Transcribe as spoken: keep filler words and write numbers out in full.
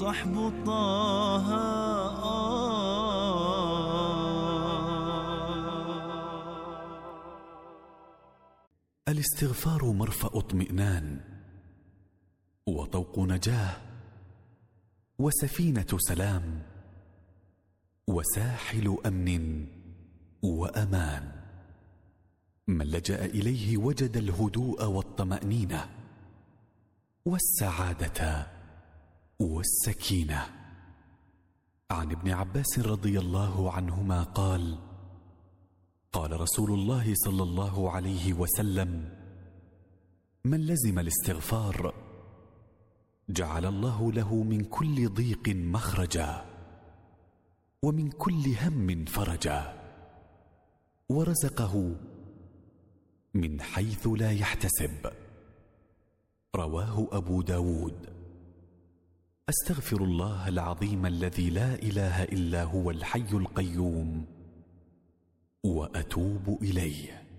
صحب طه. الاستغفار مرفأ اطمئنان وطوق نجاة وسفينة سلام وساحل أمن وأمان. من لجأ إليه وجد الهدوء والطمأنينة والسعادة والسكينة. عن ابن عباس رضي الله عنهما قال: قال رسول الله صلى الله عليه وسلم: من لزم الاستغفار جعل الله له من كل ضيق مخرجا ومن كل هم فرجا ورزقه من حيث لا يحتسب. رواه أبو داود. أستغفر الله العظيم الذي لا إله إلا هو الحي القيوم وأتوب إليه.